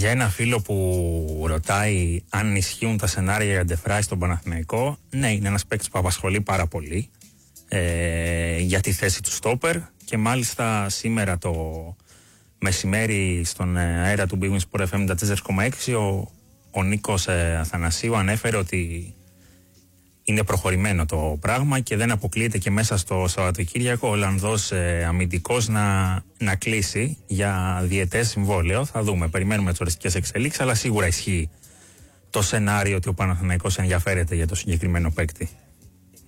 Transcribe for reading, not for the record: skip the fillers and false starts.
Για ένα φίλο που ρωτάει αν ισχύουν τα σενάρια για Ντεφράι στον Παναθηναϊκό, ναι, είναι ένας παίκτης που απασχολεί πάρα πολύ για τη θέση του στόπερ, και μάλιστα σήμερα το μεσημέρι στον αέρα του Big Win Sport FM 94,6 ο Νίκος Αθανασίου ανέφερε ότι είναι προχωρημένο το πράγμα και δεν αποκλείεται και μέσα στο Σαββατοκύριακο ο Ολλανδός αμυντικός να κλείσει για διετές συμβόλαιο. Θα δούμε, περιμένουμε τις οριστικές εξελίξεις, αλλά σίγουρα ισχύει το σενάριο ότι ο Παναθηναϊκός ενδιαφέρεται για το συγκεκριμένο παίκτη.